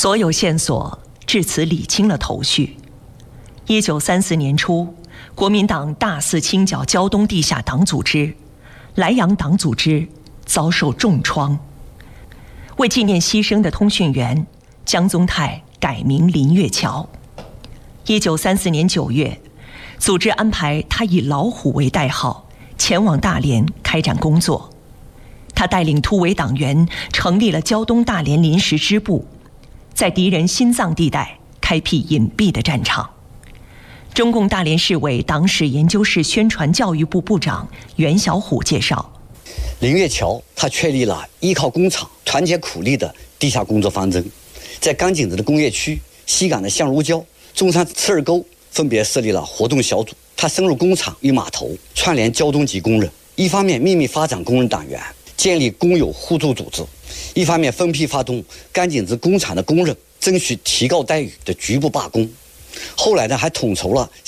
所有线索至此理清了头绪。1934年初，国民党大肆清剿胶东地下党组织，莱阳党组织遭受重创。为纪念牺牲的通讯员，江宗泰改名林月桥。1934年9月，组织安排他以老虎为代号，前往大连开展工作。他带领突围党员成立了胶东大连临时支部，在敌人心脏地带开辟隐蔽的战场。中共大连市委党史研究室宣传教育部部长袁小虎介绍， 林月桥他确立了依靠工厂、团结苦力的地下工作方针，在甘井子的工业区、西港的相如礁、中山赤儿沟分别设立了活动小组。他深入工厂与码头，串联胶东籍工人，一方面秘密发展工人党员，建立工友互助组织，一方面分批发动甘井子工厂的工人争取提高待遇的局部罢工。后来呢，还统筹了